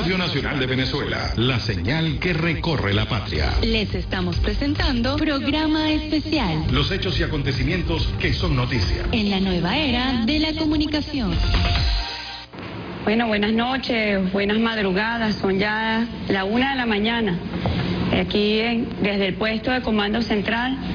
Radio Nacional de Venezuela, la señal que recorre la patria. Les estamos presentando programa especial. Los hechos y acontecimientos que son noticia. En la nueva era de la comunicación. Bueno, buenas noches, buenas madrugadas, son ya la 1 de la mañana. Aquí desde el puesto de comando central